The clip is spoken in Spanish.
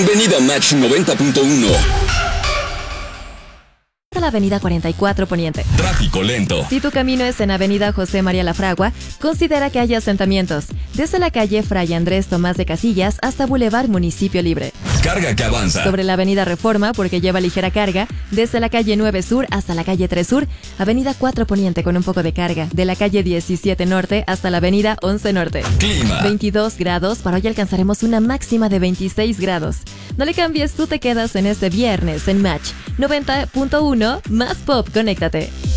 Bienvenido a Match 90.1. A la avenida 44 Poniente. Tráfico lento. Si tu camino es en avenida José María Lafragua, considera que hay asentamientos, desde la calle Fray Andrés Tomás de Casillas hasta Boulevard Municipio Libre. Carga que avanza. Sobre la avenida Reforma, porque lleva ligera carga, desde la calle 9 Sur hasta la calle 3 Sur, avenida 4 Poniente con un poco de carga, de la calle 17 Norte hasta la avenida 11 Norte. Clima. 22 grados, para hoy alcanzaremos una máxima de 26 grados. No le cambies, tú te quedas en este viernes en Match 90.1 más Pop, conéctate.